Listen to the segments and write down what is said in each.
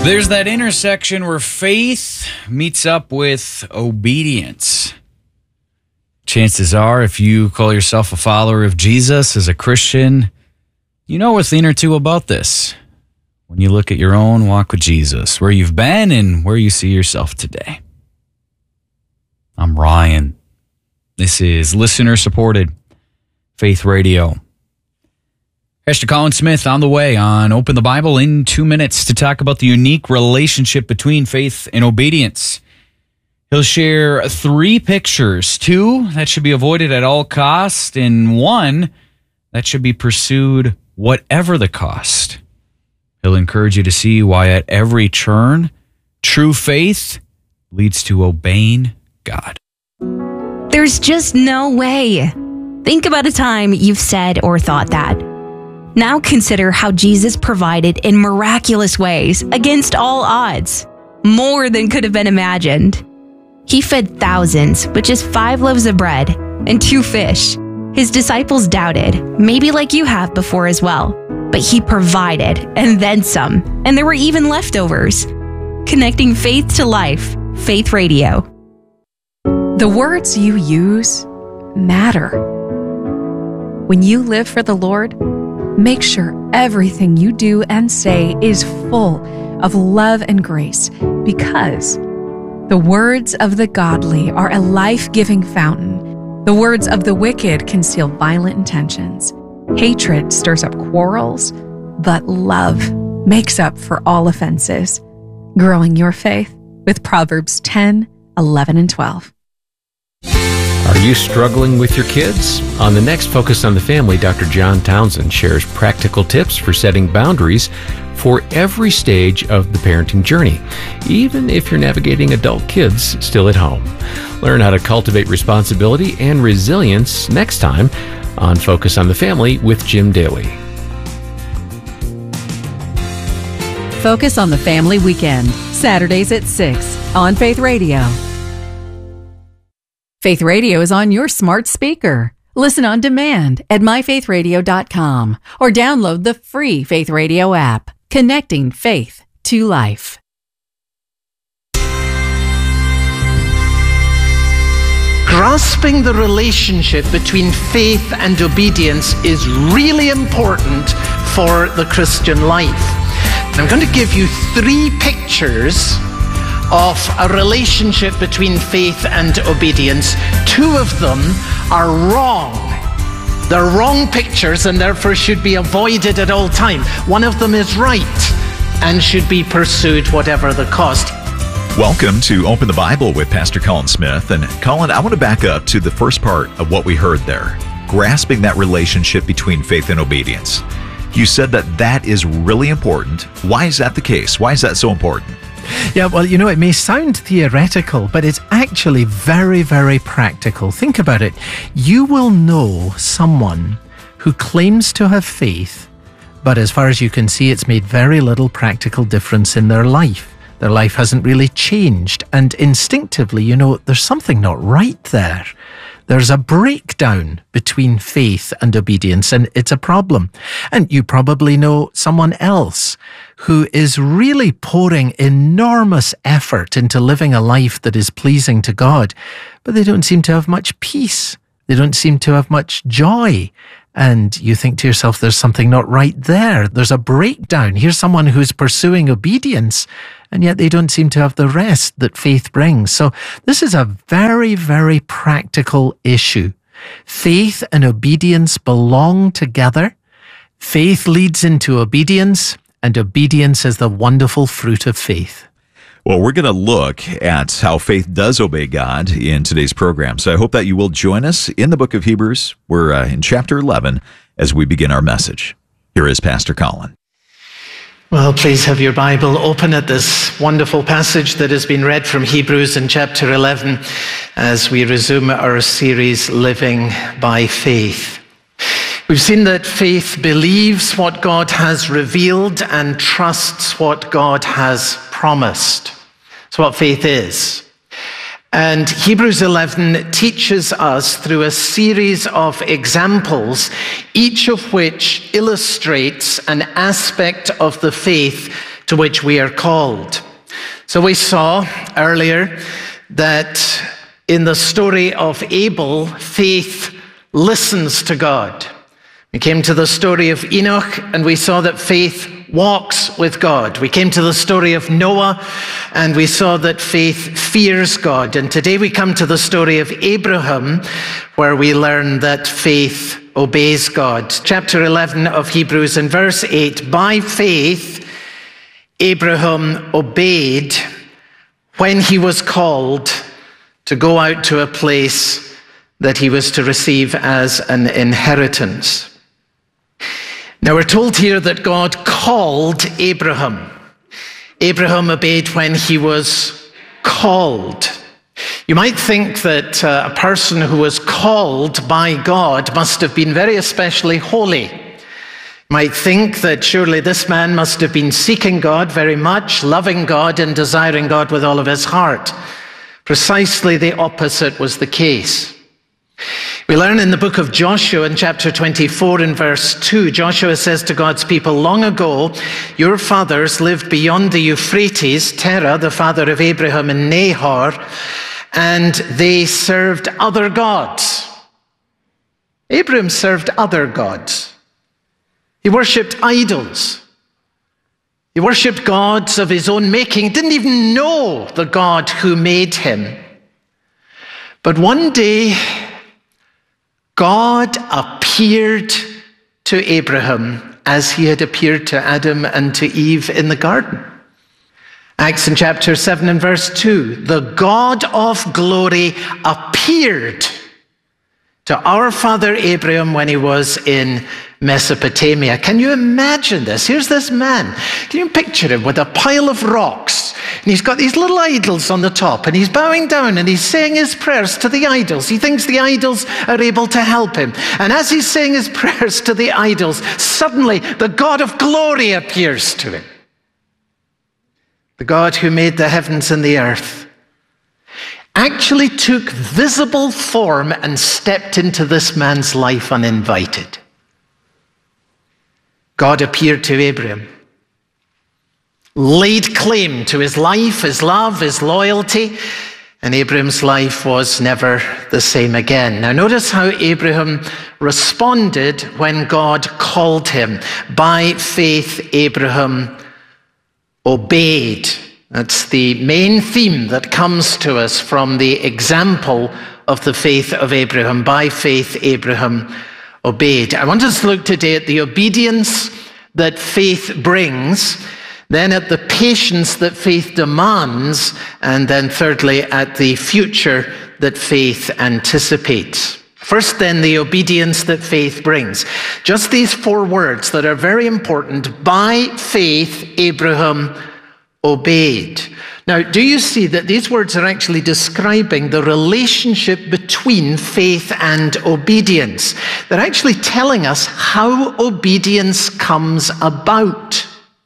There's that intersection where faith meets up with obedience. Chances are, if you call yourself a follower of Jesus as a Christian, you know a thing or two about this. When you look at your own walk with Jesus, where you've been and where you see yourself today. I'm Ryan. This is listener-supported Faith Radio. Pastor Colin Smith on the way on Open the Bible in 2 minutes to talk about the unique relationship between faith and obedience. He'll share 3 pictures, 2 that should be avoided at all cost, and 1 that should be pursued whatever the cost. He'll encourage you to see why at every turn, true faith leads to obeying God. There's just no way. Think about a time you've said or thought that. Now consider how Jesus provided in miraculous ways against all odds, more than could have been imagined. He fed thousands with just 5 loaves of bread and 2 fish. His disciples doubted, maybe like you have before as well, but he provided and then some, and there were even leftovers. Connecting faith to life, Faith Radio. The words you use matter. When you live for the Lord, make sure everything you do and say is full of love and grace, because the words of the godly are a life-giving fountain. The words of the wicked conceal violent intentions. Hatred stirs up quarrels, but love makes up for all offenses. Growing your faith with Proverbs 10, 11, and 12. Are you struggling with your kids? On the next Focus on the Family, Dr. John Townsend shares practical tips for setting boundaries for every stage of the parenting journey, even if you're navigating adult kids still at home. Learn how to cultivate responsibility and resilience next time on Focus on the Family with Jim Daly. Focus on the Family Weekend, Saturdays at 6 on Faith Radio. Faith Radio is on your smart speaker. Listen on demand at myfaithradio.com or download the free Faith Radio app, connecting faith to life. Grasping the relationship between faith and obedience is really important for the Christian life. I'm going to give you 3 pictures of a relationship between faith and obedience. 2 of them are wrong. They're wrong pictures and therefore should be avoided at all time. One of them is right and should be pursued whatever the cost. Welcome to Open the Bible with Pastor Colin Smith. And Colin, I want to back up to the first part of what we heard there, grasping that relationship between faith and obedience. You said that is really important. Why is that the case? Why is that so important? Yeah, well, it may sound theoretical, but it's actually very, very practical. Think about it. You will know someone who claims to have faith, but as far as you can see, it's made very little practical difference in their life. Their life hasn't really changed, and instinctively, there's something not right there. There's a breakdown between faith and obedience, and it's a problem. And you probably know someone else who is really pouring enormous effort into living a life that is pleasing to God, but they don't seem to have much peace. They don't seem to have much joy. And you think to yourself, there's something not right there. There's a breakdown. Here's someone who's pursuing obedience, and yet they don't seem to have the rest that faith brings. So this is a very, very practical issue. Faith and obedience belong together. Faith leads into obedience, and obedience is the wonderful fruit of faith. Well, we're going to look at how faith does obey God in today's program. So I hope that you will join us in the book of Hebrews. We're in chapter 11 as we begin our message. Here is Pastor Colin. Well, please have your Bible open at this wonderful passage that has been read from Hebrews in chapter 11 as we resume our series, Living by Faith. We've seen that faith believes what God has revealed and trusts what God has promised. That's what faith is. And Hebrews 11 teaches us through a series of examples, each of which illustrates an aspect of the faith to which we are called. So we saw earlier that in the story of Abel, faith listens to God. We came to the story of Enoch, and we saw that faith walks with God. We came to the story of Noah, and we saw that faith fears God. And today we come to the story of Abraham, where we learn that faith obeys God. Chapter 11 of Hebrews and verse 8, by faith, Abraham obeyed when he was called to go out to a place that he was to receive as an inheritance. Now we're told here that God called Abraham. Abraham obeyed when he was called. You might think that a person who was called by God must have been very especially holy. You might think that surely this man must have been seeking God very much, loving God and desiring God with all of his heart. Precisely the opposite was the case. We learn in the book of Joshua in chapter 24 and verse 2, Joshua says to God's people, long ago, your fathers lived beyond the Euphrates, Terah, the father of Abraham and Nahor, and they served other gods. Abraham served other gods. He worshipped idols. He worshipped gods of his own making, didn't even know the God who made him. But one day, God appeared to Abraham as he had appeared to Adam and to Eve in the garden. Acts in chapter 7 and verse 2, the God of glory appeared to our father Abraham when he was in Mesopotamia. Can you imagine this? Here's this man. Can you picture him with a pile of rocks? And he's got these little idols on the top, and he's bowing down and he's saying his prayers to the idols. He thinks the idols are able to help him. And as he's saying his prayers to the idols, suddenly the God of glory appears to him. The God who made the heavens and the earth actually took visible form and stepped into this man's life uninvited. God appeared to Abraham, laid claim to his life, his love, his loyalty, and Abraham's life was never the same again. Now notice how Abraham responded when God called him. By faith, Abraham obeyed. That's the main theme that comes to us from the example of the faith of Abraham. By faith, Abraham obeyed. I want us to look today at the obedience that faith brings, then at the patience that faith demands, and then thirdly, at the future that faith anticipates. First, then, the obedience that faith brings. Just these four words that are very important. By faith, Abraham obeyed. Now, do you see that these words are actually describing the relationship between faith and obedience? They're actually telling us how obedience comes about.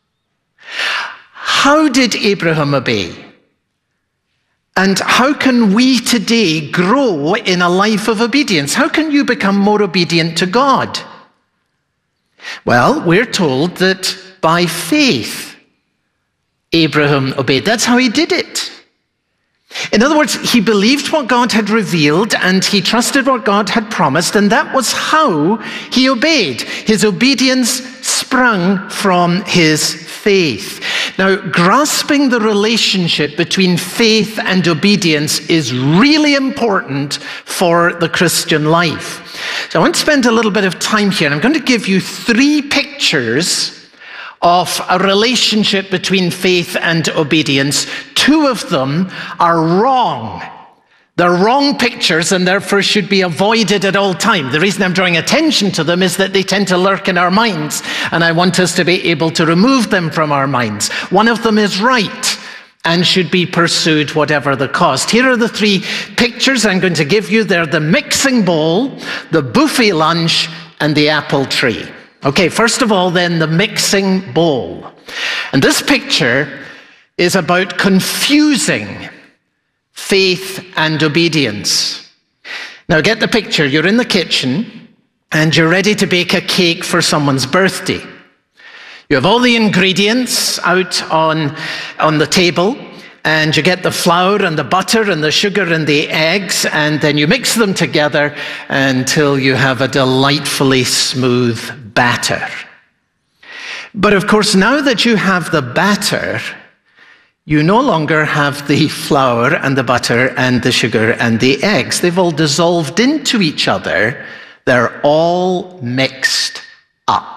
How did Abraham obey? And how can we today grow in a life of obedience? How can you become more obedient to God? Well, we're told that by faith, Abraham obeyed. That's how he did it. In other words, he believed what God had revealed and he trusted what God had promised, and that was how he obeyed. His obedience sprung from his faith. Now, grasping the relationship between faith and obedience is really important for the Christian life. So I want to spend a little bit of time here, and I'm going to give you three pictures of a relationship between faith and obedience. Two of them are wrong. They're wrong pictures and therefore should be avoided at all times. The reason I'm drawing attention to them is that they tend to lurk in our minds, and I want us to be able to remove them from our minds. One of them is right and should be pursued whatever the cost. Here are the three pictures I'm going to give you. They're the mixing bowl, the buffet lunch, and the apple tree. Okay, first of all, then, the mixing bowl. And this picture is about confusing faith and obedience. Now, get the picture. You're in the kitchen, and you're ready to bake a cake for someone's birthday. You have all the ingredients out on the table, and you get the flour and the butter and the sugar and the eggs, and then you mix them together until you have a delightfully smooth batter. But of course, now that you have the batter, you no longer have the flour and the butter and the sugar and the eggs. They've all dissolved into each other. They're all mixed up.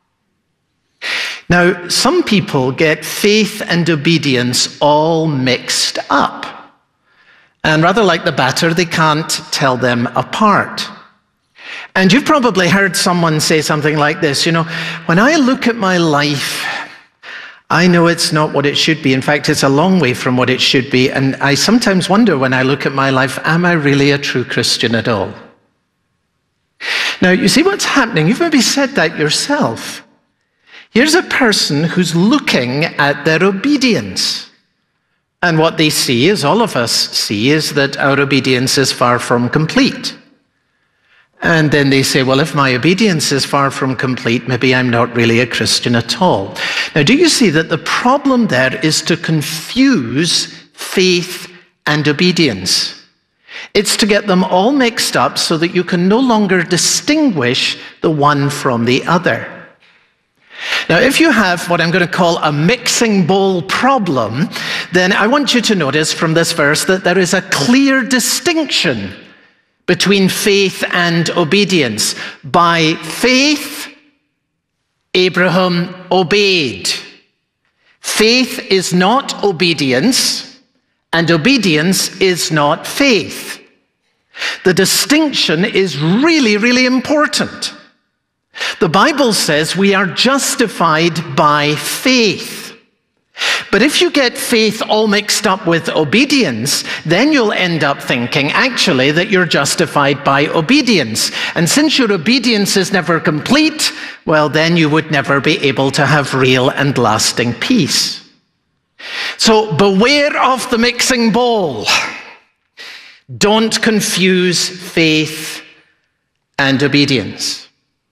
Now, some people get faith and obedience all mixed up. And rather like the batter, they can't tell them apart. And you've probably heard someone say something like this, when I look at my life, I know it's not what it should be. In fact, it's a long way from what it should be. And I sometimes wonder when I look at my life, am I really a true Christian at all? Now, you see what's happening? You've maybe said that yourself. Here's a person who's looking at their obedience. And what they see, as all of us see, is that our obedience is far from complete. And then they say, well, if my obedience is far from complete, maybe I'm not really a Christian at all. Now, do you see that the problem there is to confuse faith and obedience? It's to get them all mixed up so that you can no longer distinguish the one from the other. Now, if you have what I'm going to call a mixing bowl problem, then I want you to notice from this verse that there is a clear distinction between faith and obedience. By faith, Abraham obeyed. Faith is not obedience, and obedience is not faith. The distinction is really, really important. The Bible says we are justified by faith. But if you get faith all mixed up with obedience, then you'll end up thinking, actually, that you're justified by obedience. And since your obedience is never complete, well, then you would never be able to have real and lasting peace. So beware of the mixing bowl. Don't confuse faith and obedience.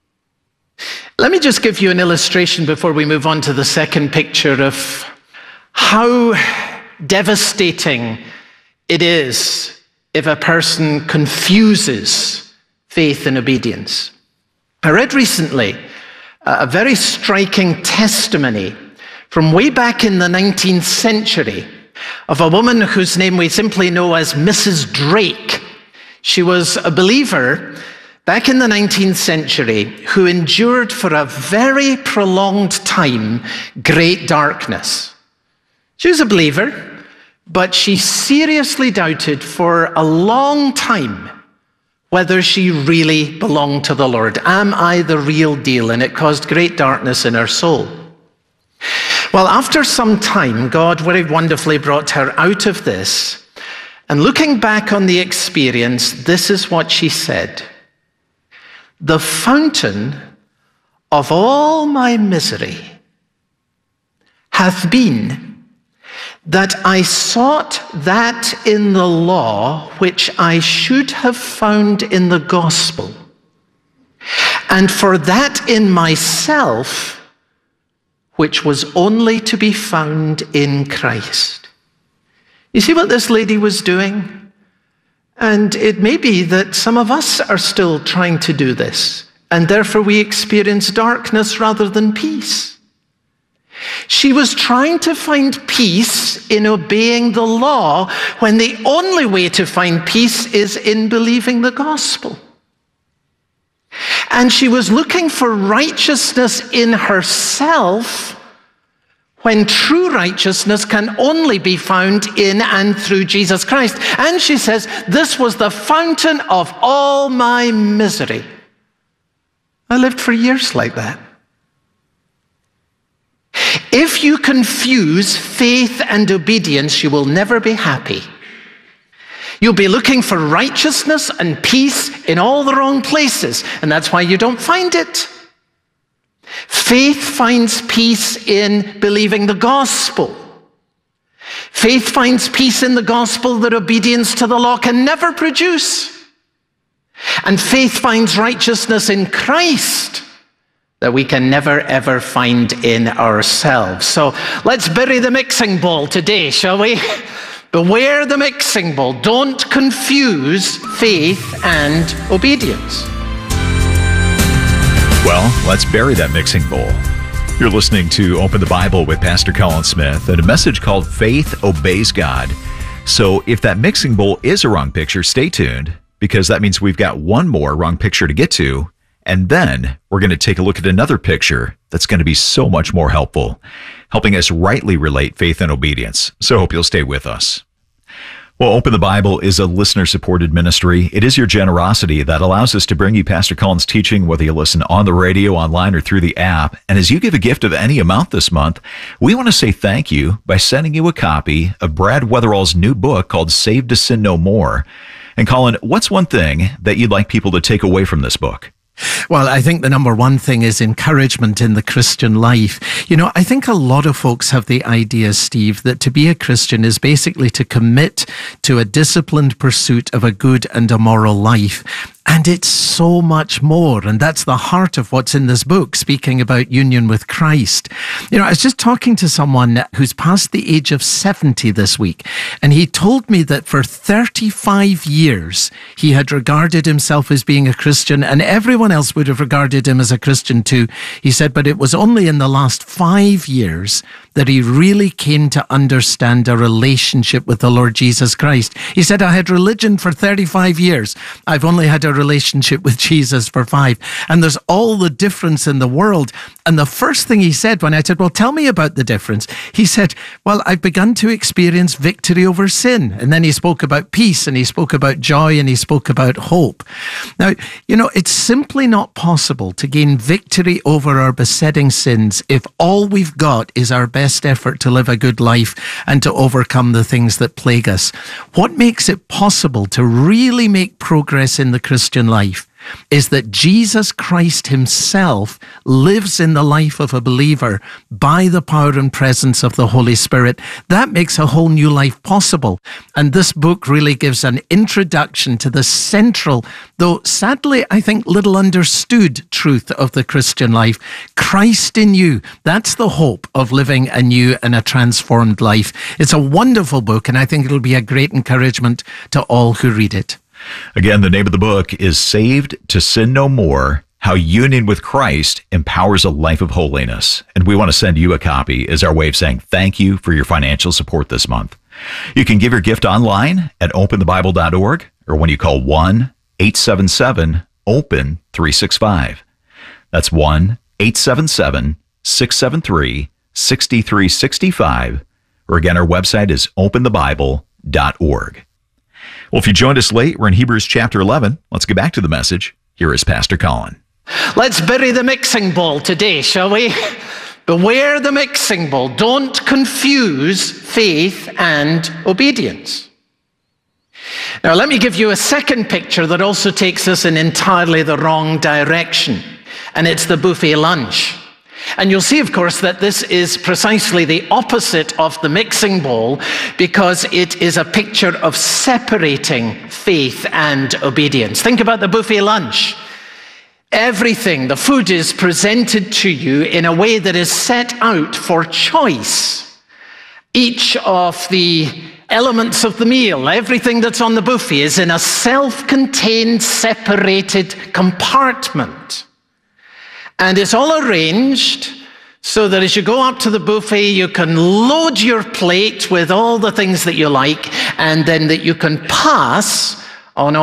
Let me just give you an illustration before we move on to the second picture of how devastating it is if a person confuses faith and obedience. I read recently a very striking testimony from way back in the 19th century of a woman whose name we simply know as Mrs. Drake. She was a believer back in the 19th century who endured for a very prolonged time great darkness. She was a believer, but she seriously doubted for a long time whether she really belonged to the Lord. Am I the real deal? And it caused great darkness in her soul. Well, after some time, God very wonderfully brought her out of this. And looking back on the experience, this is what she said. The fountain of all my misery hath been that I sought that in the law which I should have found in the gospel, and for that in myself which was only to be found in Christ. You see what this lady was doing? And it may be that some of us are still trying to do this, and therefore we experience darkness rather than peace. She was trying to find peace in obeying the law when the only way to find peace is in believing the gospel. And she was looking for righteousness in herself when true righteousness can only be found in and through Jesus Christ. And she says, this was the fountain of all my misery. I lived for years like that. If you confuse faith and obedience, you will never be happy. You'll be looking for righteousness and peace in all the wrong places, and that's why you don't find it. Faith finds peace in believing the gospel. Faith finds peace in the gospel that obedience to the law can never produce. And faith finds righteousness in Christ that we can never ever find in ourselves. So let's bury the mixing bowl today, shall we? Beware the mixing bowl. Don't confuse faith and obedience. Well, let's bury that mixing bowl. You're listening to Open the Bible with Pastor Colin Smith and a message called Faith Obeys God. So if that mixing bowl is a wrong picture, stay tuned, because that means we've got one more wrong picture to get to. And then we're going to take a look at another picture that's going to be so much more helpful, helping us rightly relate faith and obedience. So I hope you'll stay with us. Well, Open the Bible is a listener-supported ministry. It is your generosity that allows us to bring you Pastor Colin's teaching, whether you listen on the radio, online, or through the app. And as you give a gift of any amount this month, we want to say thank you by sending you a copy of Brad Weatherall's new book called Saved to Sin No More. And Colin, what's one thing that you'd like people to take away from this book? Well, I think the number one thing is encouragement in the Christian life. You know, I think a lot of folks have the idea, Steve, that to be a Christian is basically to commit to a disciplined pursuit of a good and a moral life. And it's so much more. And that's the heart of what's in this book, speaking about union with Christ. You know, I was just talking to someone who's past the age of 70 this week, and he told me that for 35 years, he had regarded himself as being a Christian, and everyone else would have regarded him as a Christian too. He said, but it was only in the last 5 years that he really came to understand a relationship with the Lord Jesus Christ. He said, I had religion for 35 years. I've only had a relationship with Jesus for 5. And there's all the difference in the world. And the first thing he said when I said, well, tell me about the difference. He said, well, I've begun to experience victory over sin. And then he spoke about peace, and he spoke about joy, and he spoke about hope. Now, you know, it's simply not possible to gain victory over our besetting sins if all we've got is our best effort to live a good life and to overcome the things that plague us. What makes it possible to really make progress in the Christian life is that Jesus Christ himself lives in the life of a believer by the power and presence of the Holy Spirit. That makes a whole new life possible. And this book really gives an introduction to the central, though sadly, I think, little understood truth of the Christian life. Christ in you. That's the hope of living a new and a transformed life. It's a wonderful book, and I think it'll be a great encouragement to all who read it. Again, the name of the book is Saved to Sin No More, How Union with Christ Empowers a Life of Holiness. And we want to send you a copy as our way of saying thank you for your financial support this month. You can give your gift online at openthebible.org or when you call 1-877-OPEN-365. That's 1-877-673-6365. Or again, our website is openthebible.org. Well, if you joined us late, we're in Hebrews chapter 11. Let's get back to the message. Here is Pastor Colin. Let's bury the mixing bowl today, shall we? Beware the mixing bowl. Don't confuse faith and obedience. Now, let me give you a second picture that also takes us in entirely the wrong direction. And it's the buffet lunch. And you'll see, of course, that this is precisely the opposite of the mixing bowl, because it is a picture of separating faith and obedience. Think about the buffet lunch. Everything, the food is presented to you in a way that is set out for choice. Each of the elements of the meal, everything that's on the buffet, is in a self-contained, separated compartment. And it's all arranged so that as you go up to the buffet, you can load your plate with all the things that you like, and then that you can pass on all